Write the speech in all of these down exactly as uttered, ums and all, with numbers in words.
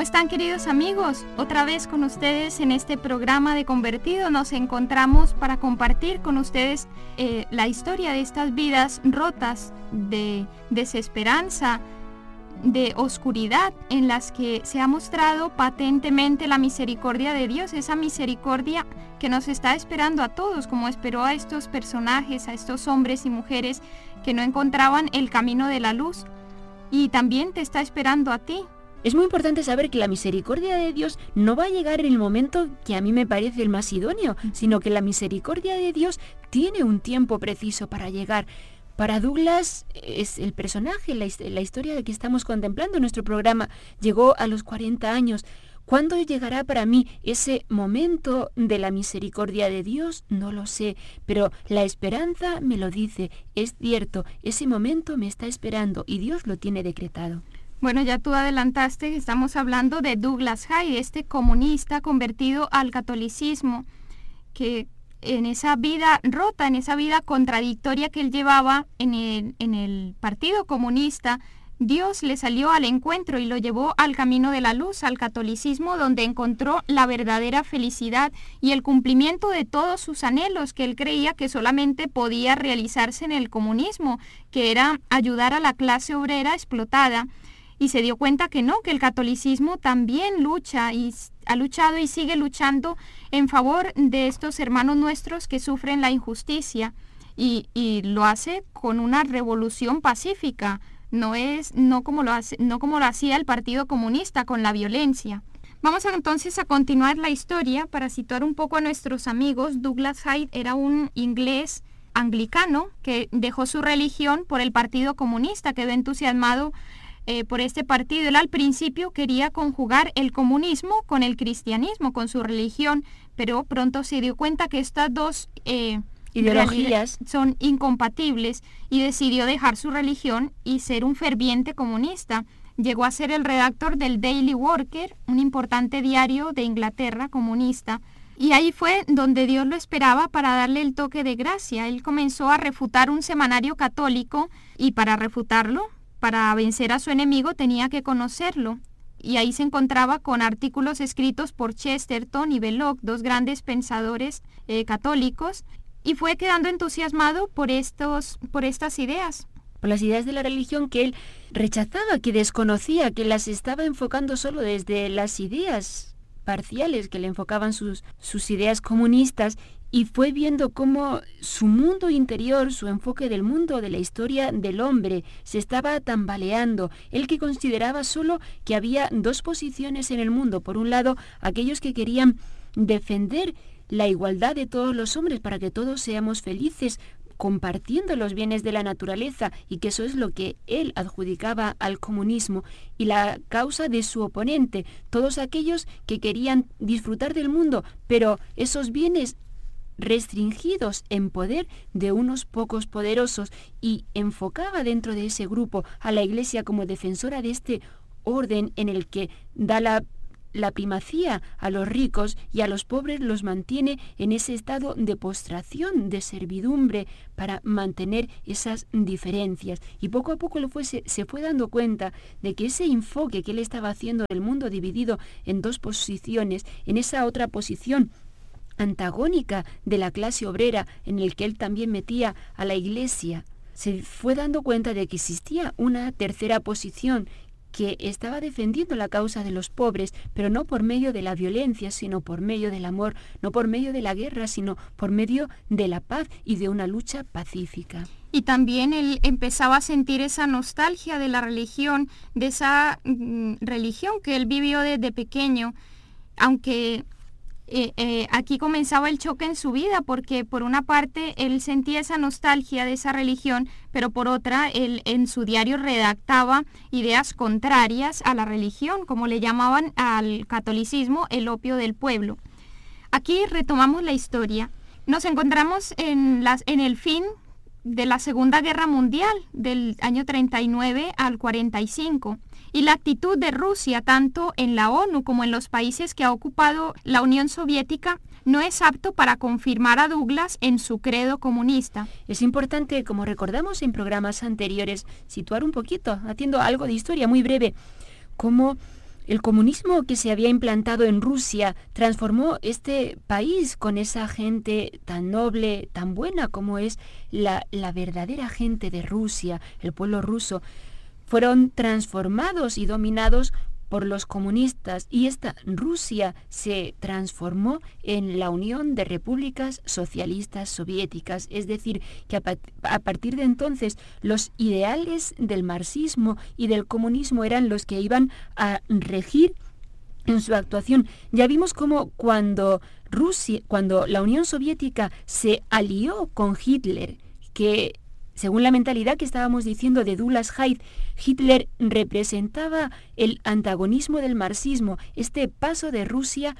están, queridos amigos? Otra vez con ustedes en este programa de Convertido nos encontramos para compartir con ustedes eh, la historia de estas vidas rotas de desesperanza, de oscuridad, en las que se ha mostrado patentemente la misericordia de Dios, esa misericordia que nos está esperando a todos, como esperó a estos personajes, a estos hombres y mujeres que no encontraban el camino de la luz, y también te está esperando a ti. Es muy importante saber que la misericordia de Dios no va a llegar en el momento que a mí me parece el más idóneo, sino que la misericordia de Dios tiene un tiempo preciso para llegar. Para Douglas, es el personaje, la, la historia que estamos contemplando en nuestro programa, llegó a los cuarenta años. ¿Cuándo llegará para mí ese momento de la misericordia de Dios? No lo sé, pero la esperanza me lo dice. Es cierto, ese momento me está esperando y Dios lo tiene decretado. Bueno, ya tú adelantaste que estamos hablando de Douglas Hyde, este comunista convertido al catolicismo, que en esa vida rota, en esa vida contradictoria que él llevaba en el, en el Partido Comunista, Dios le salió al encuentro y lo llevó al camino de la luz, al catolicismo, donde encontró la verdadera felicidad y el cumplimiento de todos sus anhelos que él creía que solamente podía realizarse en el comunismo, que era ayudar a la clase obrera explotada. Y se dio cuenta que no, que el catolicismo también lucha y ha luchado y sigue luchando en favor de estos hermanos nuestros que sufren la injusticia, y, y lo hace con una revolución pacífica, no es no como lo hace, no como lo hacía el Partido Comunista con la violencia. Vamos a, entonces a continuar la historia para situar un poco a nuestros amigos. Douglas Hyde era un inglés anglicano que dejó su religión por el Partido Comunista, quedó entusiasmado Eh, por este partido. Él al principio quería conjugar el comunismo con el cristianismo, con su religión, pero pronto se dio cuenta que estas dos eh, ideologías son incompatibles y decidió dejar su religión y ser un ferviente comunista. Llegó a ser el redactor del Daily Worker, un importante diario de Inglaterra comunista, y ahí fue donde Dios lo esperaba para darle el toque de gracia. Él comenzó a refutar un semanario católico, y para refutarlo, para vencer a su enemigo, tenía que conocerlo. Y ahí se encontraba con artículos escritos por Chesterton y Belloc, dos grandes pensadores eh, católicos, y fue quedando entusiasmado por, estos, por estas ideas. Por las ideas de la religión que él rechazaba, que desconocía, que las estaba enfocando solo desde las ideas parciales que le enfocaban sus, sus ideas comunistas, y fue viendo cómo su mundo interior, su enfoque del mundo, de la historia del hombre, se estaba tambaleando. Él, que consideraba solo que había dos posiciones en el mundo. Por un lado, aquellos que querían defender la igualdad de todos los hombres para que todos seamos felices, compartiendo los bienes de la naturaleza, y que eso es lo que él adjudicaba al comunismo, y la causa de su oponente, todos aquellos que querían disfrutar del mundo, pero esos bienes restringidos en poder de unos pocos poderosos, y enfocaba dentro de ese grupo a la Iglesia como defensora de este orden en el que da la, la primacía a los ricos y a los pobres los mantiene en ese estado de postración, de servidumbre, para mantener esas diferencias. Y poco a poco lo fue, se, se fue dando cuenta de que ese enfoque que él estaba haciendo del mundo dividido en dos posiciones, en esa otra posición antagónica de la clase obrera, en el que él también metía a la Iglesia, se fue dando cuenta de que existía una tercera posición que estaba defendiendo la causa de los pobres, pero no por medio de la violencia, sino por medio del amor, no por medio de la guerra, sino por medio de la paz y de una lucha pacífica. Y también él empezaba a sentir esa nostalgia de la religión, de esa mm, religión que él vivió desde pequeño, aunque Eh, eh, aquí comenzaba el choque en su vida, porque por una parte él sentía esa nostalgia de esa religión, pero por otra él en su diario redactaba ideas contrarias a la religión, como le llamaban al catolicismo, el opio del pueblo. Aquí retomamos la historia. Nos encontramos en, las, en el fin de la Segunda Guerra Mundial, del año treinta y nueve al cuarenta y cinco. Y la actitud de Rusia, tanto en la ONU como en los países que ha ocupado la Unión Soviética, no es apto para confirmar a Douglas en su credo comunista. Es importante, como recordamos en programas anteriores, situar un poquito, haciendo algo de historia muy breve, cómo El comunismo que se había implantado en Rusia transformó este país con esa gente tan noble, tan buena como es la, la verdadera gente de Rusia, el pueblo ruso. Fueron transformados y dominados por los comunistas y esta Rusia se transformó en la Unión de Repúblicas Socialistas Soviéticas. Es decir, que a, pa- a partir de entonces los ideales del marxismo y del comunismo eran los que iban a regir en su actuación. Ya vimos cómo cuando Rusia, cuando la Unión Soviética se alió con Hitler, que según la mentalidad que estábamos diciendo de Douglas Hyde, Hitler representaba el antagonismo del marxismo. Este paso de Rusia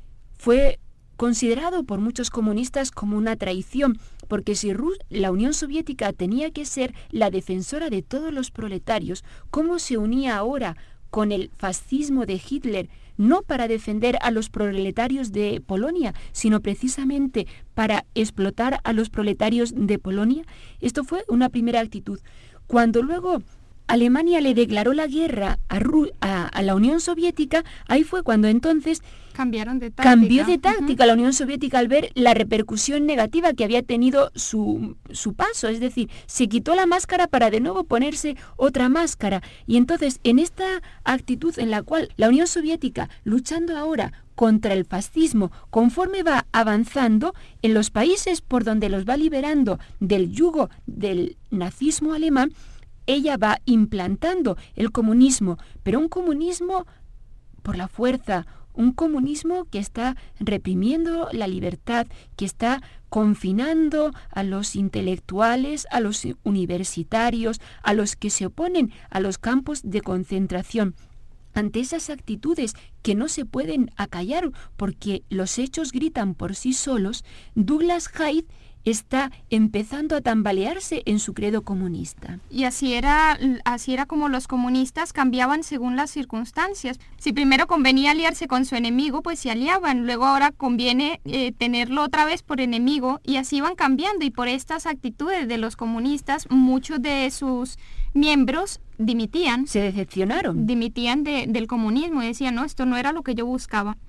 fue considerado por muchos comunistas como una traición, porque si Ru- la Unión Soviética tenía que ser la defensora de todos los proletarios, ¿cómo se unía ahora con el fascismo de Hitler? No para defender a los proletarios de Polonia, sino precisamente para explotar a los proletarios de Polonia. Esto fue una primera actitud. Cuando luego Alemania le declaró la guerra a, Ru- a, a la Unión Soviética, ahí fue cuando entonces Cambiaron de táctica. cambió de táctica la Unión Soviética al ver la repercusión negativa que había tenido su, su paso. Es decir, se quitó la máscara para de nuevo ponerse otra máscara. Y entonces, en esta actitud en la cual la Unión Soviética, luchando ahora contra el fascismo, conforme va avanzando en los países por donde los va liberando del yugo del nazismo alemán, ella va implantando el comunismo, pero un comunismo por la fuerza, un comunismo que está reprimiendo la libertad, que está confinando a los intelectuales, a los universitarios, a los que se oponen a los campos de concentración. Ante esas actitudes que no se pueden acallar porque los hechos gritan por sí solos, Douglas Hyde está empezando a tambalearse en su credo comunista. Y así era, así era como los comunistas cambiaban según las circunstancias. Si primero convenía aliarse con su enemigo, pues se aliaban. Luego ahora conviene eh, tenerlo otra vez por enemigo y así van cambiando. Y por estas actitudes de los comunistas, muchos de sus miembros dimitían. Se decepcionaron. Dimitían de, del comunismo y decían, no, esto no era lo que yo buscaba.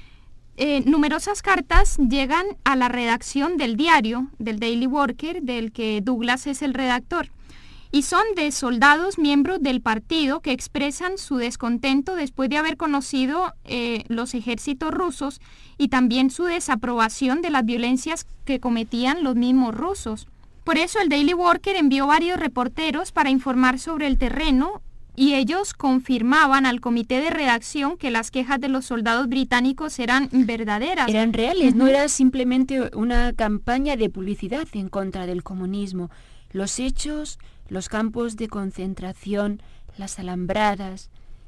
Eh, numerosas cartas llegan a la redacción del diario, del Daily Worker, del que Douglas es el redactor, y son de soldados miembros del partido que expresan su descontento después de haber conocido eh, los ejércitos rusos y también su desaprobación de las violencias que cometían los mismos rusos. Por eso el Daily Worker envió varios reporteros para informar sobre el terreno y ellos confirmaban al comité de redacción que las quejas de los soldados británicos eran verdaderas. Eran reales, uh-huh. No era simplemente una campaña de publicidad en contra del comunismo. Los hechos, los campos de concentración, las alambradas,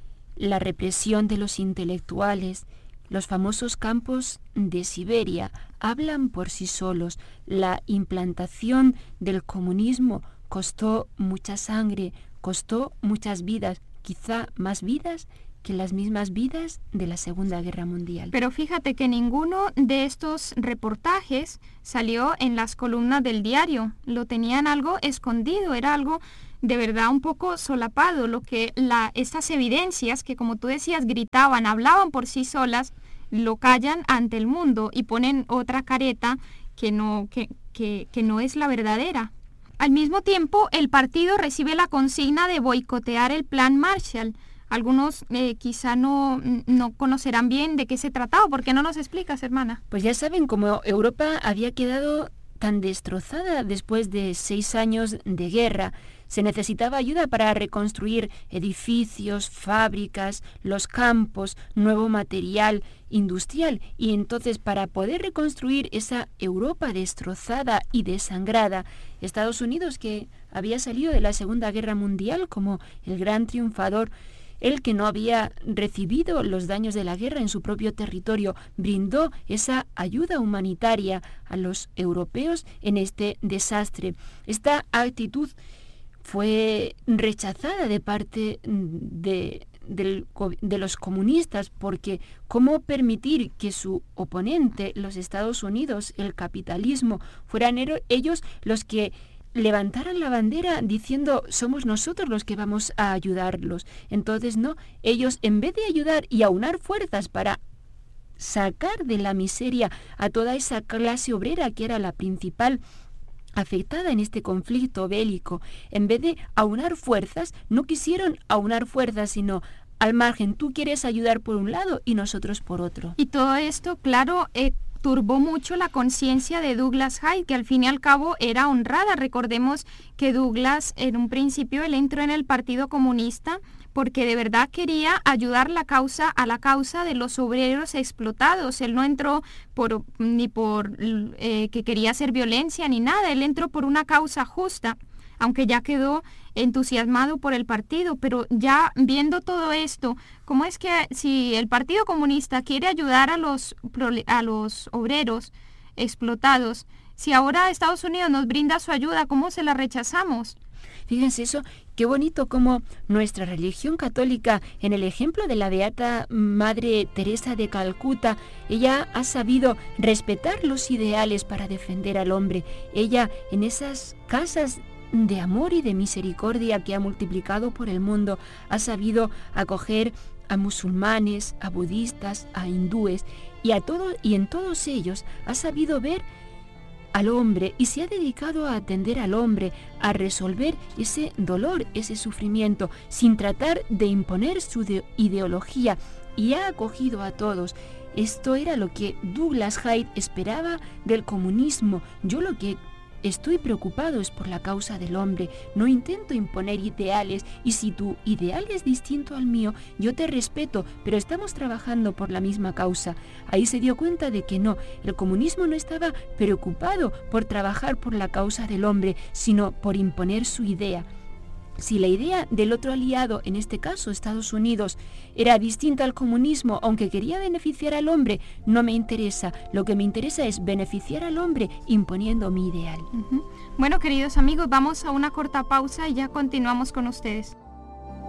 la represión de los intelectuales, los famosos campos de Siberia, hablan por sí solos. La implantación del comunismo costó mucha sangre, costó muchas vidas, quizá más vidas que las mismas vidas de la Segunda Guerra Mundial. Pero fíjate que ninguno de estos reportajes salió en las columnas del diario. Lo tenían algo escondido, era algo de verdad un poco solapado. Lo que la, estas evidencias que, como tú decías, gritaban, hablaban por sí solas, lo callan ante el mundo y ponen otra careta que no, que, que, que no es la verdadera. Al mismo tiempo, el partido recibe la consigna de boicotear el Plan Marshall. Algunos eh, quizá no, no conocerán bien de qué se trataba. ¿Por qué no nos explicas, hermana? Pues ya saben, como Europa había quedado tan destrozada después de seis años de guerra, se necesitaba ayuda para reconstruir edificios, fábricas, los campos, nuevo material industrial. Y entonces, para poder reconstruir esa Europa destrozada y desangrada, Estados Unidos, que había salido de la Segunda Guerra Mundial como el gran triunfador, el que no había recibido los daños de la guerra en su propio territorio, brindó esa ayuda humanitaria a los europeos en este desastre. Esta actitud fue rechazada de parte de, del, de los comunistas, porque ¿cómo permitir que su oponente, los Estados Unidos, el capitalismo, fueran ellos los que levantaran la bandera diciendo somos nosotros los que vamos a ayudarlos. Entonces no, ellos en vez de ayudar y aunar fuerzas para sacar de la miseria a toda esa clase obrera que era la principal afectada en este conflicto bélico, en vez de aunar fuerzas, no quisieron aunar fuerzas, sino al margen, tú quieres ayudar por un lado y nosotros por otro. Y todo esto, claro, eh, turbó mucho la conciencia de Douglas Hyde, que al fin y al cabo era honrada. Recordemos que Douglas, en un principio, él entró en el Partido Comunista porque de verdad quería ayudar la causa a la causa de los obreros explotados. Él no entró por, ni por eh, que quería hacer violencia ni nada, él entró por una causa justa, aunque ya quedó entusiasmado por el partido. Pero ya viendo todo esto, ¿cómo es que si el Partido Comunista quiere ayudar a los, a los obreros explotados, si ahora Estados Unidos nos brinda su ayuda, ¿cómo se la rechazamos? Fíjense eso, qué bonito como nuestra religión católica, en el ejemplo de la Beata Madre Teresa de Calcuta, ella ha sabido respetar los ideales para defender al hombre. Ella, en esas casas de amor y de misericordia que ha multiplicado por el mundo, ha sabido acoger a musulmanes, a budistas, a hindúes, y, a todo, y en todos ellos ha sabido ver al hombre y se ha dedicado a atender al hombre, a resolver ese dolor, ese sufrimiento, sin tratar de imponer su de- ideología, y ha acogido a todos. Esto era lo que Douglas Hyde esperaba del comunismo. Yo lo que estoy preocupado es por la causa del hombre, no intento imponer ideales, y si tu ideal es distinto al mío, yo te respeto, pero estamos trabajando por la misma causa. Ahí se dio cuenta de que no, el comunismo no estaba preocupado por trabajar por la causa del hombre, sino por imponer su idea. Si la idea del otro aliado, en este caso Estados Unidos, era distinta al comunismo, aunque quería beneficiar al hombre, no me interesa. Lo que me interesa es beneficiar al hombre imponiendo mi ideal. Uh-huh. Bueno, queridos amigos, vamos a una corta pausa y ya continuamos con ustedes.